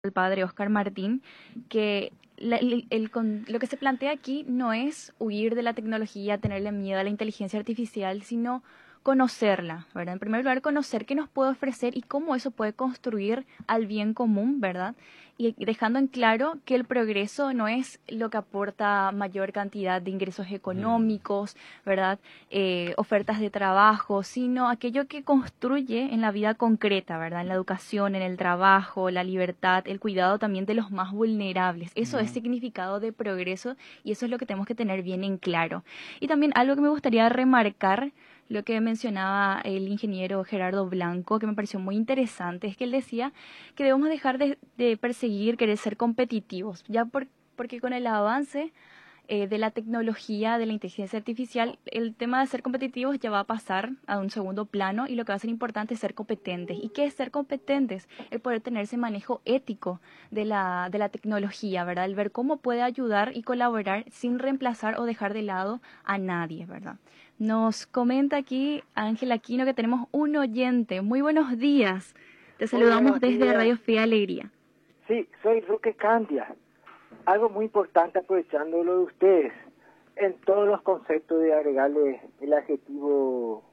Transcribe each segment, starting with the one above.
el padre Oscar Martín, que lo que se plantea aquí no es huir de la tecnología, tenerle miedo a la inteligencia artificial, sino conocerla, ¿verdad? En primer lugar, conocer qué nos puede ofrecer y cómo eso puede construir al bien común, ¿verdad? Y dejando en claro que el progreso no es lo que aporta mayor cantidad de ingresos económicos, ¿verdad? Ofertas de trabajo, sino aquello que construye en la vida concreta, ¿verdad? En la educación, en el trabajo, la libertad, el cuidado también de los más vulnerables. Eso es significado de progreso y eso es lo que tenemos que tener bien en claro. Y también algo que me gustaría remarcar, lo que mencionaba el ingeniero Gerardo Blanco, que me pareció muy interesante, es que él decía que debemos dejar de perseguir, querer ser competitivos, porque con el avance de la tecnología, de la inteligencia artificial, el tema de ser competitivos ya va a pasar a un segundo plano y lo que va a ser importante es ser competentes. ¿Y qué es ser competentes? El poder tener ese manejo ético de la tecnología, ¿verdad? El ver cómo puede ayudar y colaborar sin reemplazar o dejar de lado a nadie, ¿verdad? Nos comenta aquí Ángel Aquino que tenemos un oyente. Muy buenos días. Te saludamos desde Radio Fe y Alegría. Sí, soy Roque Candia. Algo muy importante aprovechando lo de ustedes, en todos los conceptos de agregarle el adjetivo,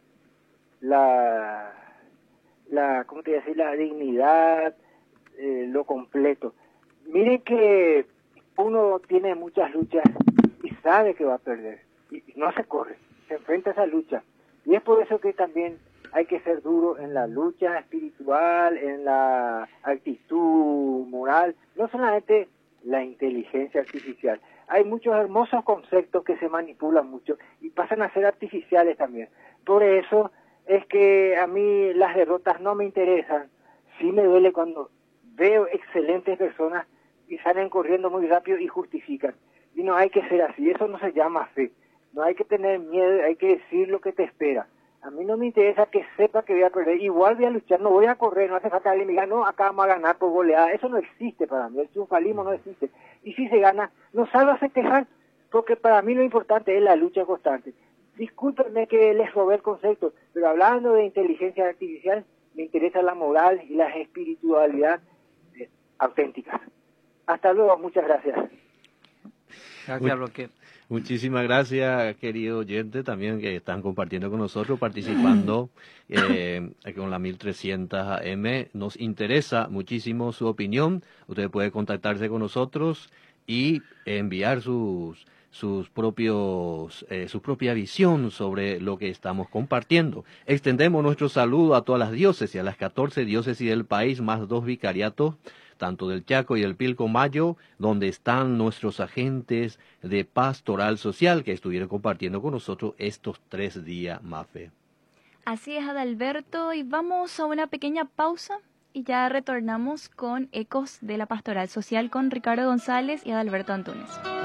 ¿cómo te voy a decir? La dignidad, lo completo. Miren que uno tiene muchas luchas y sabe que va a perder, y no se corre, se enfrenta a esa lucha. Y es por eso que también hay que ser duro en la lucha espiritual, en la actitud moral, no solamente la inteligencia artificial. Hay muchos hermosos conceptos que se manipulan mucho y pasan a ser artificiales también. Por eso es que a mí las derrotas no me interesan. Sí me duele cuando veo excelentes personas y salen corriendo muy rápido y justifican. Y no hay que ser así, eso no se llama fe. No hay que tener miedo, hay que decir lo que te espera. A mí no me interesa que sepa que voy a perder, igual voy a luchar, no voy a correr, no hace falta que me diga, no, acá vamos a ganar por goleada, eso no existe para mí, el triunfalismo no existe. Y si se gana, no salgo a festejar, porque para mí lo importante es la lucha constante. Discúlpenme que les robé el concepto, pero hablando de inteligencia artificial, me interesa la moral y la espiritualidad auténticas. Hasta luego, muchas gracias. Gracias, Roque. Muchísimas gracias, querido oyente, también que están compartiendo con nosotros, participando con la 1300 AM. Nos interesa muchísimo su opinión. Usted puede contactarse con nosotros y enviar su propia visión sobre lo que estamos compartiendo. Extendemos nuestro saludo a todas las diócesis, a las 14 diócesis del país, más 2 vicariatos, tanto del Chaco y del Pilcomayo, donde están nuestros agentes de pastoral social que estuvieron compartiendo con nosotros estos 3 días, Mafe. Así es, Adalberto, y vamos a una pequeña pausa y ya retornamos con Ecos de la Pastoral Social con Ricardo González y Adalberto Antunes.